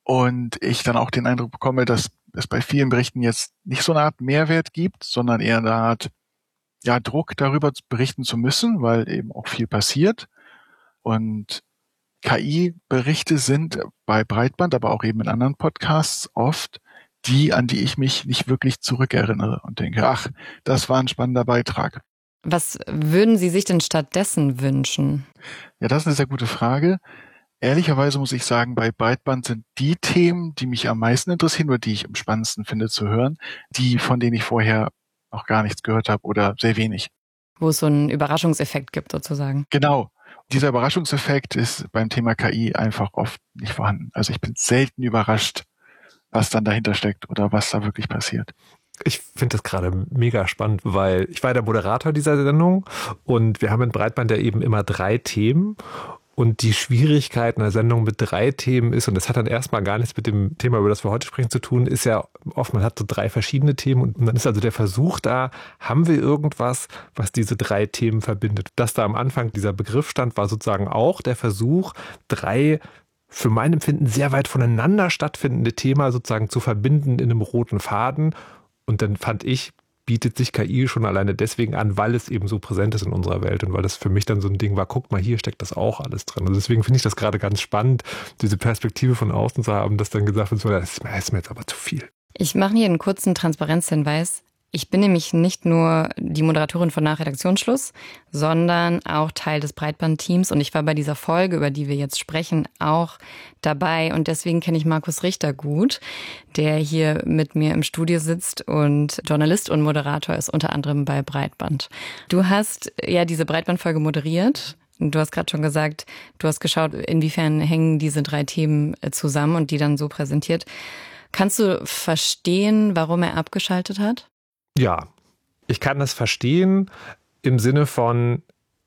Und ich dann auch den Eindruck bekomme, dass es bei vielen Berichten jetzt nicht so eine Art Mehrwert gibt, sondern eher eine Art, ja, Druck darüber berichten zu müssen, weil eben auch viel passiert. Und KI-Berichte sind bei Breitband, aber auch eben in anderen Podcasts oft die, an die ich mich nicht wirklich zurückerinnere und denke, ach, das war ein spannender Beitrag. Was würden Sie sich denn stattdessen wünschen? Ja, das ist eine sehr gute Frage. Ehrlicherweise muss ich sagen, bei Breitband sind die Themen, die mich am meisten interessieren oder die ich am spannendsten finde zu hören, die, von denen ich vorher noch gar nichts gehört habe oder sehr wenig. Wo es so einen Überraschungseffekt gibt sozusagen. Genau. Dieser Überraschungseffekt ist beim Thema KI einfach oft nicht vorhanden. Also ich bin selten überrascht, was dann dahinter steckt oder was da wirklich passiert. Ich finde das gerade mega spannend, weil ich war der Moderator dieser Sendung und wir haben in Breitband ja eben immer 3 Themen. Und die Schwierigkeit einer Sendung mit 3 Themen ist, und das hat dann erstmal gar nichts mit dem Thema, über das wir heute sprechen, zu tun, ist ja oft, man hat so 3 verschiedene Themen und dann ist also der Versuch da, haben wir irgendwas, was diese 3 Themen verbindet. Dass da am Anfang dieser Begriff stand, war sozusagen auch der Versuch, 3 für mein Empfinden sehr weit voneinander stattfindende Themen sozusagen zu verbinden in einem roten Faden. Und dann fand ich, bietet sich KI schon alleine deswegen an, weil es eben so präsent ist in unserer Welt und weil das für mich dann so ein Ding war, guck mal, hier steckt das auch alles drin. Also deswegen finde ich das gerade ganz spannend, diese Perspektive von außen zu haben, dass dann gesagt wird, so, das ist mir jetzt aber zu viel. Ich mache hier einen kurzen Transparenzhinweis. Ich bin nämlich nicht nur die Moderatorin von Nach Redaktionsschluss, sondern auch Teil des Breitband-Teams. Und ich war bei dieser Folge, über die wir jetzt sprechen, auch dabei. Und deswegen kenne ich Markus Richter gut, der hier mit mir im Studio sitzt und Journalist und Moderator ist, unter anderem bei Breitband. Du hast ja diese Breitband-Folge moderiert. Du hast gerade schon gesagt, du hast geschaut, inwiefern hängen diese 3 Themen zusammen und die dann so präsentiert. Kannst du verstehen, warum er abgeschaltet hat? Ja, ich kann das verstehen im Sinne von,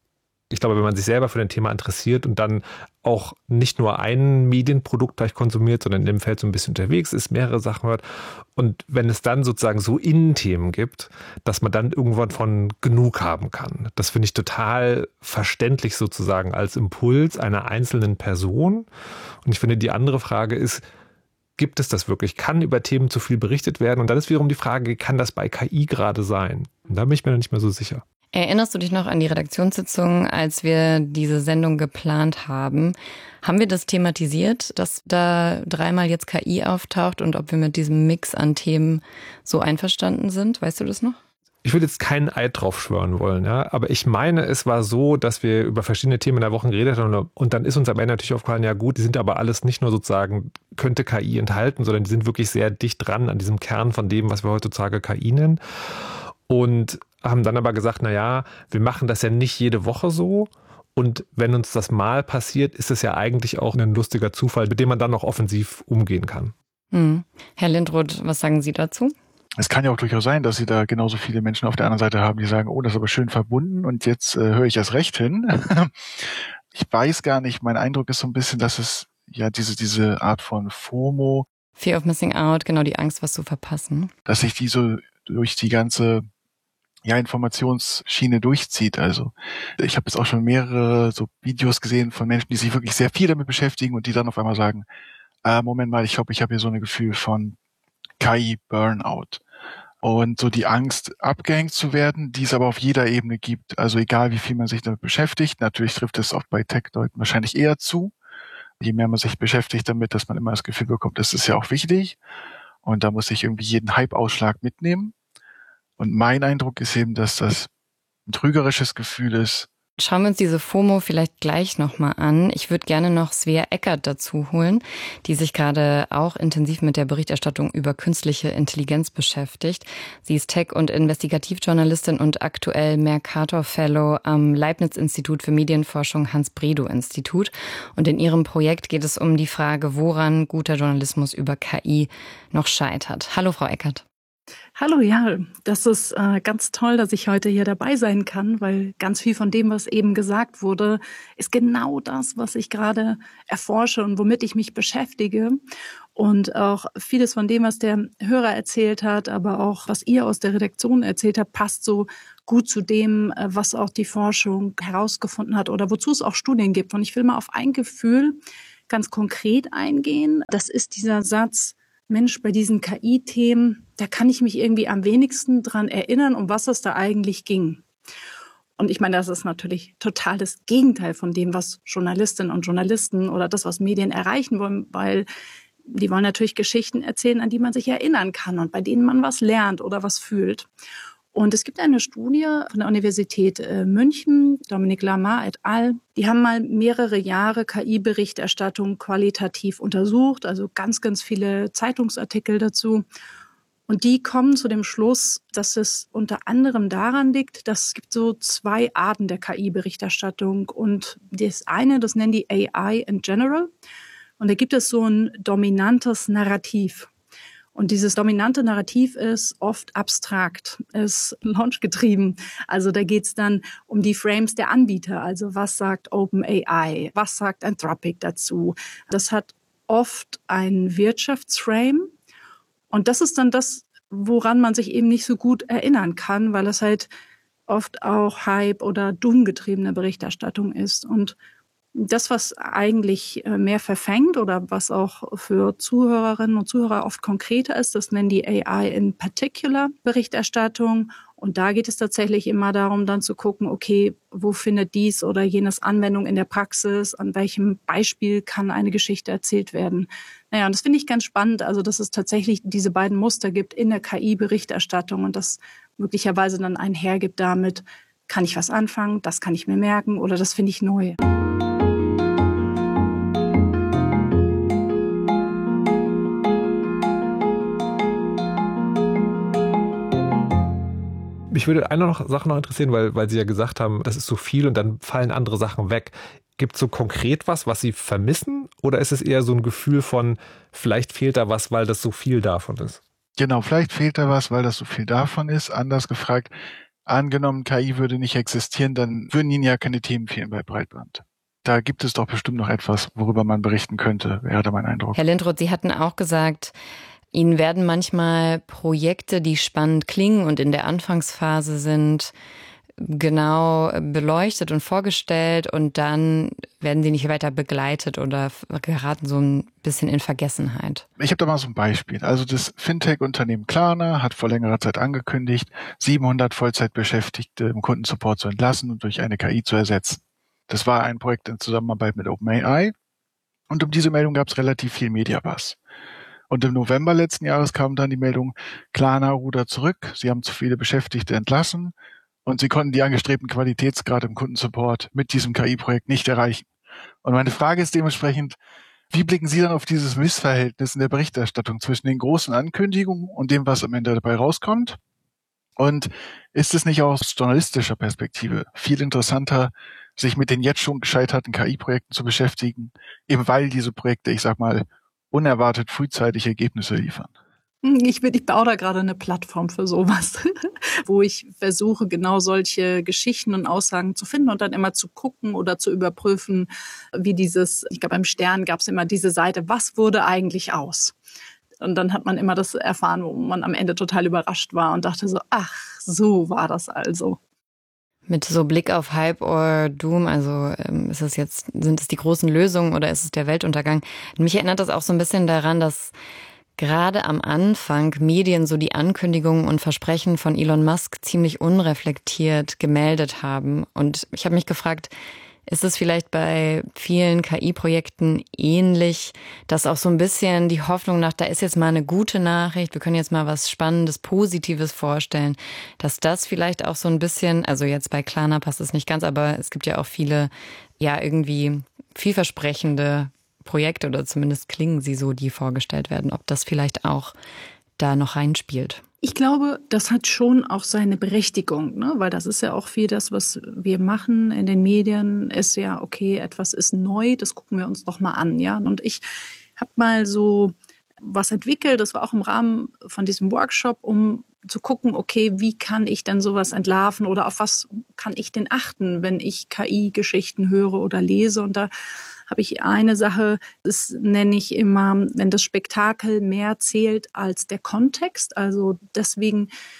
ich glaube, wenn man sich selber für ein Thema interessiert und dann auch nicht nur ein Medienprodukt gleich konsumiert, sondern in dem Feld so ein bisschen unterwegs ist, mehrere Sachen hört und wenn es dann sozusagen so Innenthemen gibt, dass man dann irgendwann von genug haben kann. Das finde ich total verständlich sozusagen als Impuls einer einzelnen Person. Und ich finde, die andere Frage ist, gibt es das wirklich? Kann über Themen zu viel berichtet werden? Und dann ist wiederum die Frage, kann das bei KI gerade sein? Und da bin ich mir noch nicht mehr so sicher. Erinnerst du dich noch an die Redaktionssitzung, als wir diese Sendung geplant haben? Haben wir das thematisiert, dass da 3-mal jetzt KI auftaucht und ob wir mit diesem Mix an Themen so einverstanden sind? Weißt du das noch? Ich würde jetzt keinen Eid drauf schwören wollen, ja, aber ich meine, es war so, dass wir über verschiedene Themen in der Woche geredet haben und dann ist uns am Ende natürlich aufgefallen, ja gut, die sind aber alles nicht nur sozusagen, könnte KI enthalten, sondern die sind wirklich sehr dicht dran an diesem Kern von dem, was wir heutzutage KI nennen und haben dann aber gesagt, naja, wir machen das ja nicht jede Woche so und wenn uns das mal passiert, ist es ja eigentlich auch ein lustiger Zufall, mit dem man dann noch offensiv umgehen kann. Herr Lindroth, was sagen Sie dazu? Es kann ja auch durchaus sein, dass Sie da genauso viele Menschen auf der anderen Seite haben, die sagen, oh, das ist aber schön verbunden und jetzt höre ich erst recht hin. Ich weiß gar nicht, mein Eindruck ist so ein bisschen, dass es ja diese Art von FOMO, Fear of Missing Out, genau die Angst, was zu verpassen, dass sich die so durch die ganze Informationsschiene durchzieht. Also ich habe jetzt auch schon mehrere so Videos gesehen von Menschen, die sich wirklich sehr viel damit beschäftigen und die dann auf einmal sagen, Moment mal, ich glaube, ich habe hier so ein Gefühl von KI-Burnout. Und so die Angst, abgehängt zu werden, die es aber auf jeder Ebene gibt. Also egal, wie viel man sich damit beschäftigt. Natürlich trifft es auch bei Tech-Leuten wahrscheinlich eher zu. Je mehr man sich beschäftigt damit, dass man immer das Gefühl bekommt, das ist ja auch wichtig. Und da muss ich irgendwie jeden Hype-Ausschlag mitnehmen. Und mein Eindruck ist eben, dass das ein trügerisches Gefühl ist. Schauen wir uns diese FOMO vielleicht gleich nochmal an. Ich würde gerne noch Svea Eckert dazu holen, die sich gerade auch intensiv mit der Berichterstattung über künstliche Intelligenz beschäftigt. Sie ist Tech- und Investigativjournalistin und aktuell Mercator-Fellow am Leibniz-Institut für Medienforschung Hans-Bredow-Institut. Und in ihrem Projekt geht es um die Frage, woran guter Journalismus über KI noch scheitert. Hallo, Frau Eckert. Hallo, ja, das ist ganz toll, dass ich heute hier dabei sein kann, weil ganz viel von dem, was eben gesagt wurde, ist genau das, was ich gerade erforsche und womit ich mich beschäftige. Und auch vieles von dem, was der Hörer erzählt hat, aber auch was ihr aus der Redaktion erzählt habt, passt so gut zu dem, was auch die Forschung herausgefunden hat oder wozu es auch Studien gibt. Und ich will mal auf ein Gefühl ganz konkret eingehen. Das ist dieser Satz, Mensch, bei diesen KI-Themen, da kann ich mich irgendwie am wenigsten dran erinnern, um was es da eigentlich ging. Und ich meine, das ist natürlich total das Gegenteil von dem, was Journalistinnen und Journalisten oder das, was Medien erreichen wollen, weil die wollen natürlich Geschichten erzählen, an die man sich erinnern kann und bei denen man was lernt oder was fühlt. Und es gibt eine Studie von der Universität München, Dominique Lamar et al. Die haben mal mehrere Jahre KI-Berichterstattung qualitativ untersucht, also ganz, ganz viele Zeitungsartikel dazu. Und die kommen zu dem Schluss, dass es unter anderem daran liegt, dass es gibt so 2 Arten der KI-Berichterstattung. Und das eine, das nennen die AI in general. Und da gibt es so ein dominantes Narrativ. Und dieses dominante Narrativ ist oft abstrakt, ist launchgetrieben. Also da geht's dann um die Frames der Anbieter. Also was sagt OpenAI? Was sagt Anthropic dazu? Das hat oft einen Wirtschaftsframe. Und das ist dann das, woran man sich eben nicht so gut erinnern kann, weil es halt oft auch Hype oder Doom-getriebene Berichterstattung ist. Und das, was eigentlich mehr verfängt oder was auch für Zuhörerinnen und Zuhörer oft konkreter ist, das nennen die AI in particular Berichterstattung. Und da geht es tatsächlich immer darum, dann zu gucken, okay, wo findet dies oder jenes Anwendung in der Praxis? An welchem Beispiel kann eine Geschichte erzählt werden? Naja, und das finde ich ganz spannend, also dass es tatsächlich diese beiden Muster gibt in der KI-Berichterstattung und das möglicherweise dann einhergibt damit, kann ich was anfangen, das kann ich mir merken oder das finde ich neu. Mich würde eine Sache noch interessieren, weil Sie ja gesagt haben, das ist so viel und dann fallen andere Sachen weg. Gibt es so konkret was Sie vermissen? Oder ist es eher so ein Gefühl von, vielleicht fehlt da was, weil das so viel davon ist? Genau, vielleicht fehlt da was, weil das so viel davon ist. Anders gefragt, angenommen, KI würde nicht existieren, dann würden Ihnen ja keine Themen fehlen bei Breitband. Da gibt es doch bestimmt noch etwas, worüber man berichten könnte, wäre da mein Eindruck. Herr Lindroth, Sie hatten auch gesagt, Ihnen werden manchmal Projekte, die spannend klingen und in der Anfangsphase sind, genau beleuchtet und vorgestellt und dann werden sie nicht weiter begleitet oder geraten so ein bisschen in Vergessenheit. Ich habe da mal so ein Beispiel. Also das Fintech-Unternehmen Klarna hat vor längerer Zeit angekündigt, 700 Vollzeitbeschäftigte im Kundensupport zu entlassen und durch eine KI zu ersetzen. Das war ein Projekt in Zusammenarbeit mit OpenAI und um diese Meldung gab es relativ viel Mediabuzz. Und im November letzten Jahres kam dann die Meldung, Klarna rudert zurück, sie haben zu viele Beschäftigte entlassen und sie konnten die angestrebten Qualitätsgrade im Kundensupport mit diesem KI-Projekt nicht erreichen. Und meine Frage ist dementsprechend, wie blicken Sie dann auf dieses Missverhältnis in der Berichterstattung zwischen den großen Ankündigungen und dem, was am Ende dabei rauskommt? Und ist es nicht aus journalistischer Perspektive viel interessanter, sich mit den jetzt schon gescheiterten KI-Projekten zu beschäftigen, eben weil diese Projekte, ich sag mal, unerwartet frühzeitig Ergebnisse liefern? Ich baue da gerade eine Plattform für sowas, wo ich versuche, genau solche Geschichten und Aussagen zu finden und dann immer zu gucken oder zu überprüfen, wie ich glaube, beim Stern gab es immer diese Seite, was wurde eigentlich aus? Und dann hat man immer das erfahren, wo man am Ende total überrascht war und dachte so, ach, so war das also. Mit so Blick auf Hype or Doom, also sind es die großen Lösungen oder ist es der Weltuntergang? Mich erinnert das auch so ein bisschen daran, dass gerade am Anfang Medien so die Ankündigungen und Versprechen von Elon Musk ziemlich unreflektiert gemeldet haben. Und ich habe mich gefragt, ist es vielleicht bei vielen KI-Projekten ähnlich, dass auch so ein bisschen die Hoffnung nach, da ist jetzt mal eine gute Nachricht, wir können jetzt mal was Spannendes, Positives vorstellen, dass das vielleicht auch so ein bisschen, also jetzt bei Klarna passt es nicht ganz, aber es gibt ja auch viele, ja irgendwie vielversprechende Projekte oder zumindest klingen sie so, die vorgestellt werden, ob das vielleicht auch da noch reinspielt. Ich glaube, das hat schon auch seine Berechtigung, ne? Weil das ist ja auch viel das, was wir machen in den Medien, ist ja, okay, etwas ist neu, das gucken wir uns doch mal an, ja. Und ich habe mal so was entwickelt, das war auch im Rahmen von diesem Workshop, um zu gucken, okay, wie kann ich denn sowas entlarven oder auf was kann ich denn achten, wenn ich KI-Geschichten höre oder lese. Und da habe ich eine Sache, das nenne ich immer, wenn das Spektakel mehr zählt als der Kontext. Also deswegen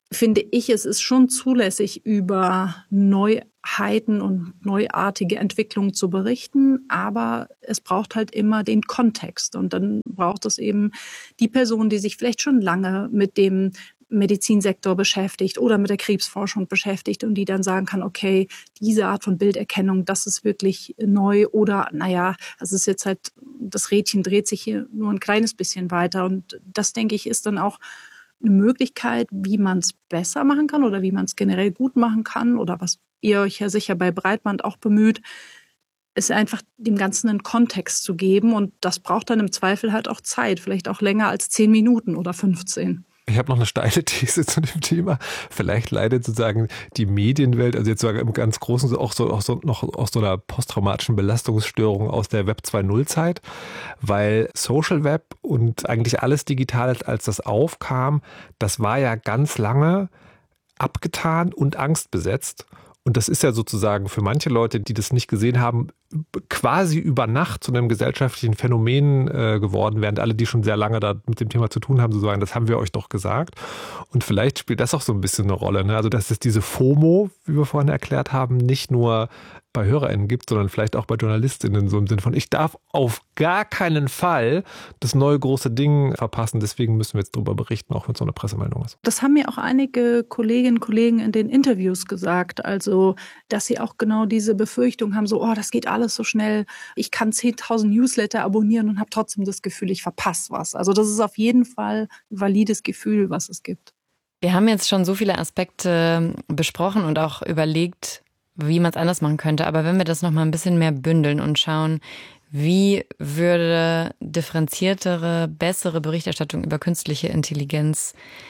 finde ich, es ist schon zulässig, über Neuheiten und neuartige Entwicklungen zu berichten, aber es braucht halt immer den Kontext und dann braucht es eben die Person, die sich vielleicht schon lange mit dem Medizinsektor beschäftigt oder mit der Krebsforschung beschäftigt und die dann sagen kann, okay, diese Art von Bilderkennung, das ist wirklich neu oder das ist jetzt halt, das Rädchen dreht sich hier nur ein kleines bisschen weiter und das, denke ich, ist dann auch eine Möglichkeit, wie man es besser machen kann oder wie man es generell gut machen kann oder was ihr euch ja sicher bei Breitband auch bemüht, ist einfach dem Ganzen einen Kontext zu geben und das braucht dann im Zweifel halt auch Zeit, vielleicht auch länger als 10 Minuten oder 15. Ich habe noch eine steile These zu dem Thema. Vielleicht leidet sozusagen die Medienwelt, also jetzt sogar im ganz Großen, auch so einer posttraumatischen Belastungsstörung aus der Web 2.0 Zeit, weil Social Web und eigentlich alles digital, als das aufkam, das war ja ganz lange abgetan und angstbesetzt. Und das ist ja sozusagen für manche Leute, die das nicht gesehen haben, quasi über Nacht zu einem gesellschaftlichen Phänomen geworden, während alle, die schon sehr lange da mit dem Thema zu tun haben, so sagen, das haben wir euch doch gesagt. Und vielleicht spielt das auch so ein bisschen eine Rolle, ne? Also dass es diese FOMO, wie wir vorhin erklärt haben, nicht nur bei HörerInnen gibt, sondern vielleicht auch bei JournalistInnen, so im Sinne von, ich darf auf gar keinen Fall das neue große Ding verpassen, deswegen müssen wir jetzt darüber berichten, auch wenn es so eine Pressemeldung ist. Das haben mir auch einige Kolleginnen und Kollegen in den Interviews gesagt, also dass sie auch genau diese Befürchtung haben, so, das geht alles so schnell, ich kann 10.000 Newsletter abonnieren und habe trotzdem das Gefühl, ich verpasse was. Also das ist auf jeden Fall ein valides Gefühl, was es gibt. Wir haben jetzt schon so viele Aspekte besprochen und auch überlegt, wie man es anders machen könnte. Aber wenn wir das nochmal ein bisschen mehr bündeln und schauen, wie würde differenziertere, bessere Berichterstattung über künstliche Intelligenz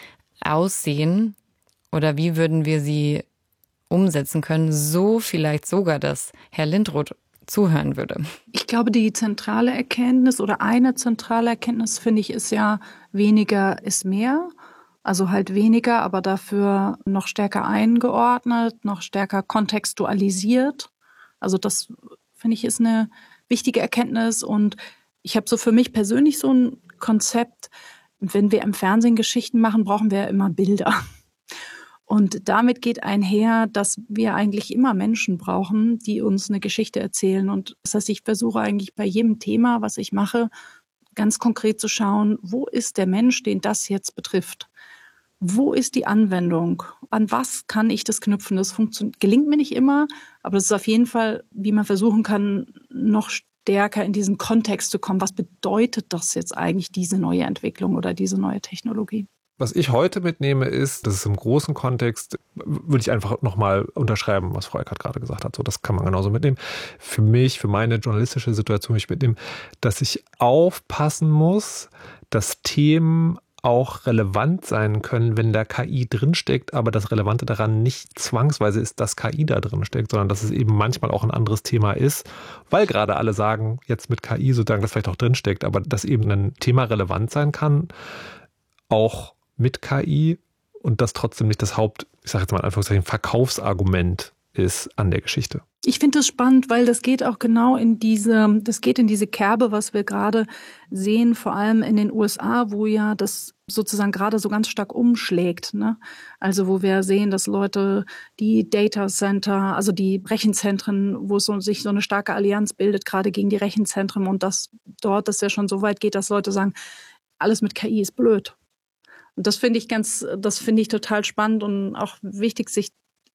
aussehen oder wie würden wir sie umsetzen können, so vielleicht sogar, dass Herr Lindroth zuhören würde? Ich glaube, die zentrale Erkenntnis oder eine zentrale Erkenntnis, finde ich, ist ja, weniger ist mehr. Also halt weniger, aber dafür noch stärker eingeordnet, noch stärker kontextualisiert. Also das, finde ich, ist eine wichtige Erkenntnis. Und ich habe so für mich persönlich so ein Konzept, wenn wir im Fernsehen Geschichten machen, brauchen wir ja immer Bilder. Und damit geht einher, dass wir eigentlich immer Menschen brauchen, die uns eine Geschichte erzählen. Und das heißt, ich versuche eigentlich bei jedem Thema, was ich mache, ganz konkret zu schauen, wo ist der Mensch, den das jetzt betrifft? Wo ist die Anwendung? An was kann ich das knüpfen? Das gelingt mir nicht immer, aber das ist auf jeden Fall, wie man versuchen kann, noch stärker in diesen Kontext zu kommen. Was bedeutet das jetzt eigentlich, diese neue Entwicklung oder diese neue Technologie? Was ich heute mitnehme, ist, dass es im großen Kontext, würde ich einfach nochmal unterschreiben, was Frau Eckert gerade gesagt hat. So, das kann man genauso mitnehmen. Für mich, für meine journalistische Situation, ich mitnehme, dass ich aufpassen muss, dass Themen auch relevant sein können, wenn da KI drinsteckt, aber das Relevante daran nicht zwangsweise ist, dass KI da drinsteckt, sondern dass es eben manchmal auch ein anderes Thema ist, weil gerade alle sagen, jetzt mit KI sozusagen, das vielleicht auch drinsteckt, aber dass eben ein Thema relevant sein kann, auch mit KI und das trotzdem nicht das ich sage jetzt mal in Anführungszeichen, Verkaufsargument ist an der Geschichte. Ich finde das spannend, weil das geht auch genau in diese Kerbe, was wir gerade sehen, vor allem in den USA, wo ja das sozusagen gerade so ganz stark umschlägt, ne? Also wo wir sehen, dass Leute die Data Center, also die Rechenzentren, wo sich so eine starke Allianz bildet, gerade gegen die Rechenzentren und das ja schon so weit geht, dass Leute sagen, alles mit KI ist blöd. Und das finde ich total spannend und auch wichtig, sich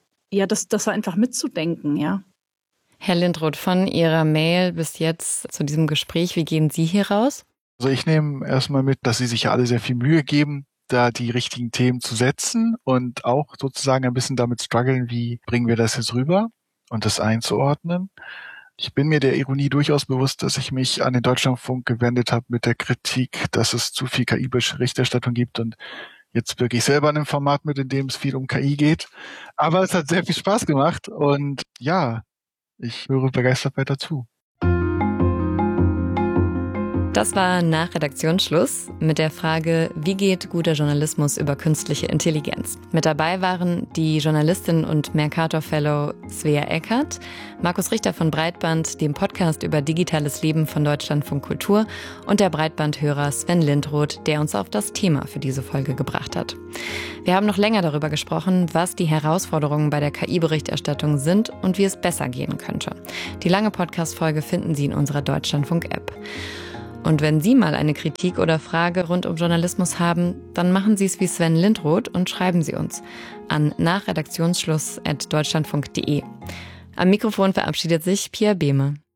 das einfach mitzudenken, ja. Herr Lindroth, von Ihrer Mail bis jetzt zu diesem Gespräch, wie gehen Sie hier raus? Also ich nehme erstmal mit, dass Sie sich ja alle sehr viel Mühe geben, da die richtigen Themen zu setzen und auch sozusagen ein bisschen damit strugglen, wie bringen wir das jetzt rüber und das einzuordnen. Ich bin mir der Ironie durchaus bewusst, dass ich mich an den Deutschlandfunk gewendet habe mit der Kritik, dass es zu viel KI-Berichterstattung gibt und jetzt wirklich selber in einem Format mit, in dem es viel um KI geht. Aber es hat sehr viel Spaß gemacht und ja, ich höre begeistert weiter zu. Das war nach Redaktionsschluss mit der Frage, wie geht guter Journalismus über künstliche Intelligenz? Mit dabei waren die Journalistin und Mercator-Fellow Svea Eckert, Markus Richter von Breitband, dem Podcast über digitales Leben von Deutschlandfunk Kultur und der Breitbandhörer Sven Lindroth, der uns auf das Thema für diese Folge gebracht hat. Wir haben noch länger darüber gesprochen, was die Herausforderungen bei der KI-Berichterstattung sind und wie es besser gehen könnte. Die lange Podcast-Folge finden Sie in unserer Deutschlandfunk-App. Und wenn Sie mal eine Kritik oder Frage rund um Journalismus haben, dann machen Sie es wie Sven Lindroth und schreiben Sie uns an nachredaktionsschluss@deutschlandfunk.de. Am Mikrofon verabschiedet sich Pia Behme.